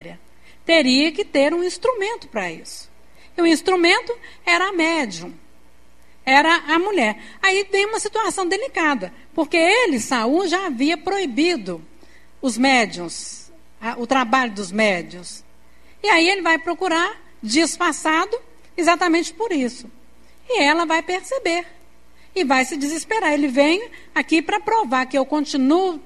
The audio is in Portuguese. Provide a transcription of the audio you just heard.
Teria que ter um instrumento para isso. E o instrumento era a médium, era a mulher. Aí vem uma situação delicada, porque ele, Saul, já havia proibido os médiuns, o trabalho dos médiuns. E aí ele vai procurar, disfarçado, exatamente por isso. E ela vai perceber e vai se desesperar. Ele vem aqui para provar que eu continuo